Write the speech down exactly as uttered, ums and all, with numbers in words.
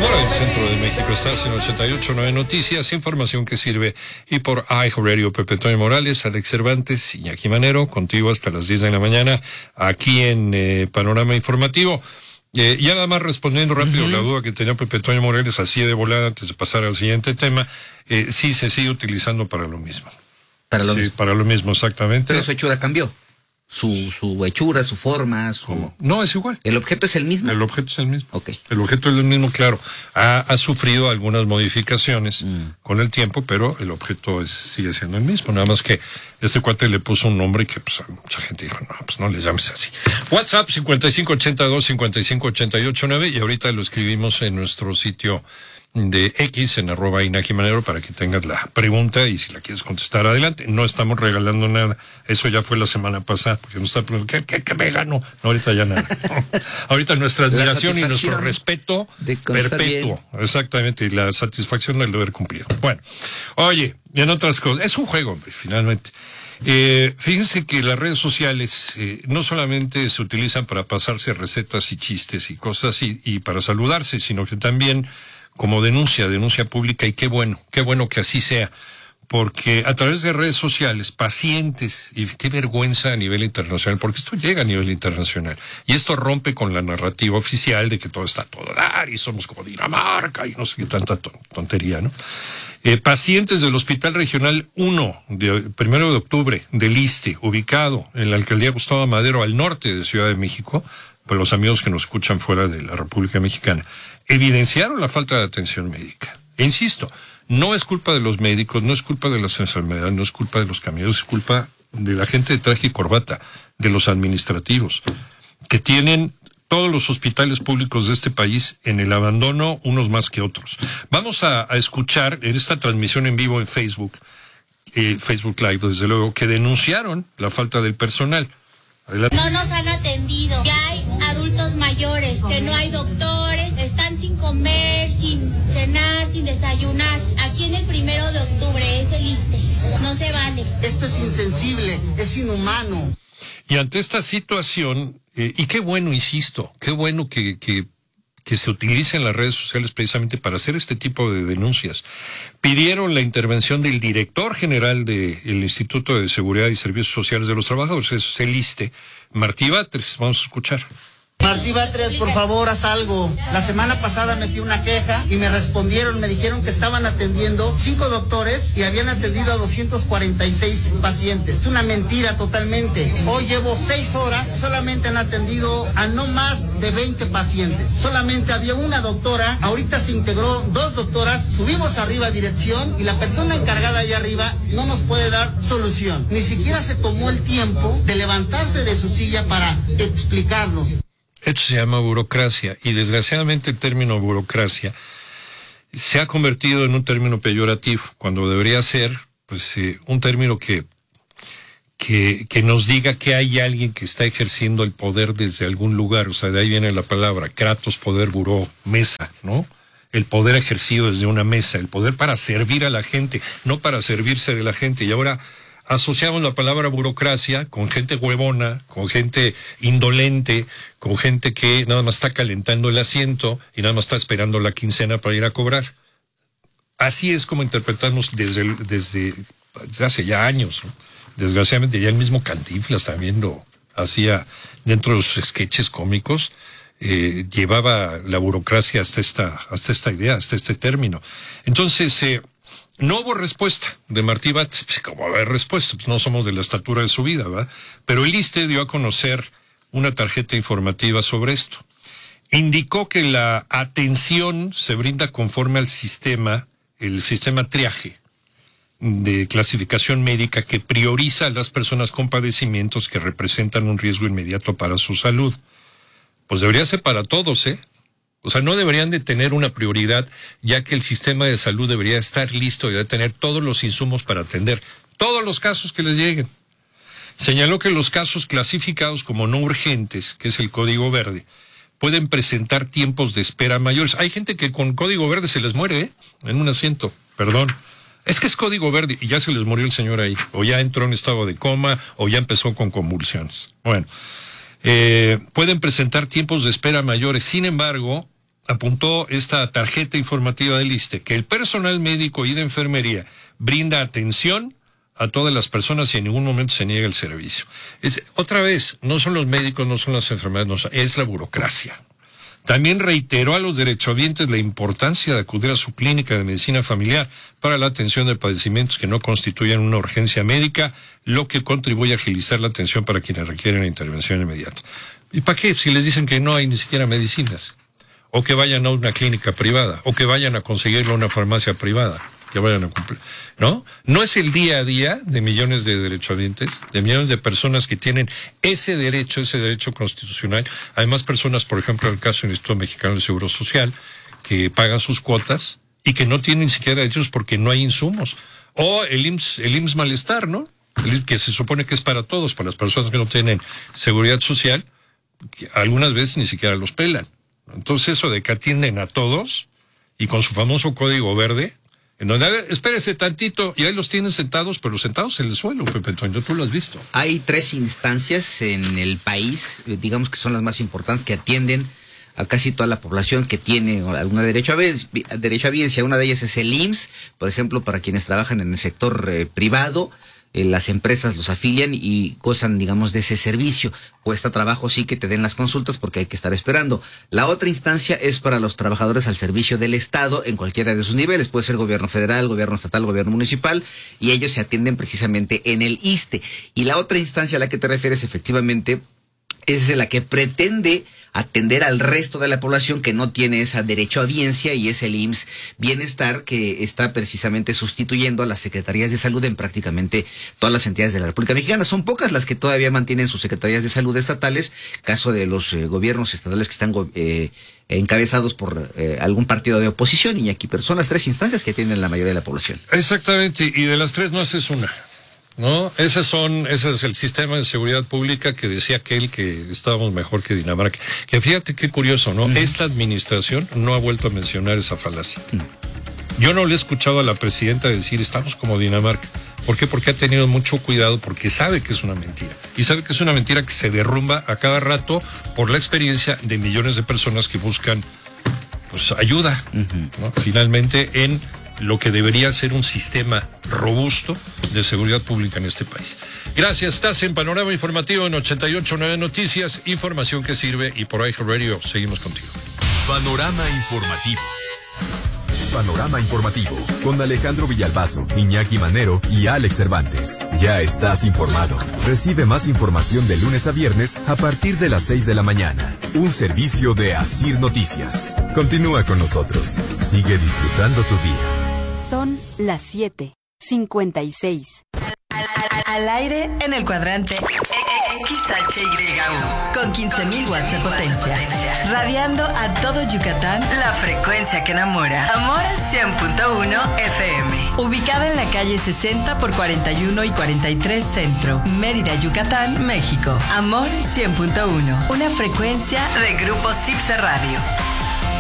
Hora del centro de México, estás en ochenta y ocho punto nueve Noticias, información que sirve. Y por iHeartRadio, Pepe Toño Morales, Alex Cervantes, Iñaki Manero, contigo hasta las diez de la mañana, aquí en eh, Panorama Informativo. Eh, ya nada más respondiendo rápido uh-huh. la duda que tenía Pepe Toño Morales, así de volada, antes de pasar al siguiente tema, eh, sí se sigue utilizando para lo mismo. Para lo sí, mismo. para lo mismo, exactamente. Pero su hechura cambió. Su, su hechura, su forma, su... No, es igual. ¿El objeto es el mismo? El objeto es el mismo. Okay. El objeto es el mismo, claro. Ha, ha sufrido algunas modificaciones mm. con el tiempo, pero el objeto es, sigue siendo el mismo. Nada más que este cuate le puso un nombre que pues mucha gente dijo, no, pues no le llames así. WhatsApp cincuenta y cinco ochenta y dos, cincuenta y cinco ochenta y ocho nueve y ahorita lo escribimos en nuestro sitio de X en arroba Iñaki Manero para que tengas la pregunta y si la quieres contestar adelante. No estamos regalando nada, eso ya fue la semana pasada, porque nos está preguntando, ¿qué, qué, qué me gano? No, ahorita ya nada. Ahorita nuestra admiración y nuestro respeto perpetuo, bien. Exactamente, y la satisfacción del deber cumplido. Bueno, oye, y en otras cosas, es un juego, hombre, finalmente. Eh, fíjense que las redes sociales eh, no solamente se utilizan para pasarse recetas y chistes y cosas así, y para saludarse, sino que también como denuncia, denuncia pública, y qué bueno, qué bueno que así sea, porque a través de redes sociales, pacientes, y qué vergüenza a nivel internacional, porque esto llega a nivel internacional, y esto rompe con la narrativa oficial de que todo está a todo dar, y somos como Dinamarca, y no sé qué tanta tontería, ¿no? Eh, pacientes del Hospital Regional uno, de primero de octubre, del ISSSTE, ubicado en la Alcaldía Gustavo Amadero, al norte de Ciudad de México, pues los amigos que nos escuchan fuera de la República Mexicana, evidenciaron la falta de atención médica. E insisto, no es culpa de los médicos, no es culpa de las enfermedades, no es culpa de los camioneros, es culpa de la gente de traje y corbata, de los administrativos, que tienen todos los hospitales públicos de este país en el abandono, unos más que otros. Vamos a, a escuchar en esta transmisión en vivo en Facebook, eh, Facebook Live, desde luego, que denunciaron la falta del personal. Adelante. No nos han atendido, ya hay adultos mayores, que no hay doctores, están sin comer, sin cenar, sin desayunar. Aquí en el primero de octubre es el ISSSTE, no se vale. Esto es insensible, es inhumano. Y ante esta situación, eh, y qué bueno, insisto, qué bueno que, que, que se utilicen las redes sociales precisamente para hacer este tipo de denuncias. Pidieron la intervención del director general del Instituto de Seguridad y Servicios Sociales de los Trabajadores, es el ISSSTE, Martí Batres. Vamos a escuchar. Martí Batres, por favor, haz algo. La semana pasada metí una queja y me respondieron, me dijeron que estaban atendiendo cinco doctores y habían atendido a doscientos cuarenta y seis pacientes. Es una mentira totalmente. Hoy llevo seis horas, solamente han atendido a no más de veinte pacientes. Solamente había una doctora, ahorita se integró dos doctoras, subimos arriba a dirección y la persona encargada allá arriba no nos puede dar solución. Ni siquiera se tomó el tiempo de levantarse de su silla para explicarnos. Esto se llama burocracia, y desgraciadamente el término burocracia se ha convertido en un término peyorativo, cuando debería ser pues eh, un término que, que, que nos diga que hay alguien que está ejerciendo el poder desde algún lugar. O sea, de ahí viene la palabra, kratos, poder, buró, mesa, ¿no? El poder ejercido desde una mesa, el poder para servir a la gente, no para servirse de la gente. Y ahora asociamos la palabra burocracia con gente huevona, con gente indolente, con gente que nada más está calentando el asiento y nada más está esperando la quincena para ir a cobrar. Así es como interpretamos desde, desde, desde hace ya años, ¿no? Desgraciadamente ya el mismo Cantinflas también lo hacía dentro de los sketches cómicos, eh, llevaba la burocracia hasta esta, hasta esta idea, hasta este término. Entonces, eh, no hubo respuesta de Martí Batres. Pues, ¿cómo va a haber respuesta? Pues no somos de la estatura de su vida, ¿verdad? Pero el ISSSTE dio a conocer una tarjeta informativa sobre esto. Indicó que la atención se brinda conforme al sistema, el sistema triaje de clasificación médica que prioriza a las personas con padecimientos que representan un riesgo inmediato para su salud. Pues debería ser para todos, ¿eh? O sea, no deberían de tener una prioridad, ya que el sistema de salud debería estar listo y de tener todos los insumos para atender todos los casos que les lleguen. Señaló que los casos clasificados como no urgentes, que es el código verde, pueden presentar tiempos de espera mayores. Hay gente que con código verde se les muere, ¿eh? En un asiento, perdón. Es que es código verde y ya se les murió el señor ahí. O ya entró en estado de coma o ya empezó con convulsiones. Bueno, eh, pueden presentar tiempos de espera mayores. Sin embargo, apuntó esta tarjeta informativa del ISSSTE, que el personal médico y de enfermería brinda atención a todas las personas y en ningún momento se niega el servicio. Es, otra vez, no son los médicos, no son las enfermeras, no son, es la burocracia. También reiteró a los derechohabientes la importancia de acudir a su clínica de medicina familiar para la atención de padecimientos que no constituyan una urgencia médica, lo que contribuye a agilizar la atención para quienes requieren intervención inmediata. ¿Y para qué? Si les dicen que no hay ni siquiera medicinas, o que vayan a una clínica privada, o que vayan a conseguirlo a una farmacia privada, que vayan a cumplir, ¿no? No es el día a día de millones de derechohabientes, de millones de personas que tienen ese derecho, ese derecho constitucional. Además, personas, por ejemplo, en el caso del Instituto Mexicano del Seguro Social, que pagan sus cuotas y que no tienen ni siquiera derechos porque no hay insumos. O el I M S S, el I M S S Malestar, ¿no? El, que se supone que es para todos, para las personas que no tienen seguridad social, que algunas veces ni siquiera los pelan. Entonces, eso de que atienden a todos y con su famoso código verde, en donde, a ver, espérese tantito, y ahí los tienen sentados, pero sentados en el suelo, Pepe Antonio, tú lo has visto. Hay tres instancias en el país, digamos que son las más importantes, que atienden a casi toda la población que tiene alguna derecho a derecho a audiencia. Una de ellas es el I M S S, por ejemplo, para quienes trabajan en el sector eh, privado. Eh, las empresas los afilian y gozan, digamos, de ese servicio. Cuesta trabajo, sí, que te den las consultas porque hay que estar esperando. La otra instancia es para los trabajadores al servicio del Estado en cualquiera de sus niveles. Puede ser gobierno federal, gobierno estatal, gobierno municipal, y ellos se atienden precisamente en el ISSSTE. Y la otra instancia a la que te refieres, efectivamente, es la que pretende atender al resto de la población que no tiene ese derecho a audiencia, y es el I M S S Bienestar, que está precisamente sustituyendo a las secretarías de salud en prácticamente todas las entidades de la República Mexicana. Son pocas las que todavía mantienen sus secretarías de salud estatales, caso de los eh, gobiernos estatales que están eh, encabezados por eh, algún partido de oposición, Iñaki, pero son las tres instancias que tienen la mayoría de la población. Exactamente, y de las tres no haces una. No, esas son, ese es el sistema de seguridad pública que decía aquel que estábamos mejor que Dinamarca. Que fíjate qué curioso, ¿no? Uh-huh. Esta administración no ha vuelto a mencionar esa falacia. Uh-huh. Yo no le he escuchado a la presidenta decir estamos como Dinamarca. ¿Por qué? Porque ha tenido mucho cuidado, porque sabe que es una mentira. Y sabe que es una mentira que se derrumba a cada rato por la experiencia de millones de personas que buscan, pues, ayuda, uh-huh, ¿no? Finalmente, en lo que debería ser un sistema robusto de seguridad pública en este país. Gracias, estás en Panorama Informativo en ochenta y ocho punto nueve Noticias, información que sirve, y por iHeartRadio seguimos contigo. Panorama Informativo. Panorama Informativo con Alejandro Villalbazo, Iñaki Manero y Alex Cervantes. Ya estás informado. Recibe más información de lunes a viernes a partir de las seis de la mañana. Un servicio de Asir Noticias. Continúa con nosotros. Sigue disfrutando tu día. Son las siete cincuenta y seis. Al, al, al aire en el cuadrante X H Y U con quince mil watts de potencia, radiando a todo Yucatán, la frecuencia que enamora. Amor cien punto uno F M, ubicada en la calle sesenta por cuarenta y uno y cuarenta y tres Centro, Mérida, Yucatán, México. Amor cien punto uno, una frecuencia de Grupo Cipse Radio.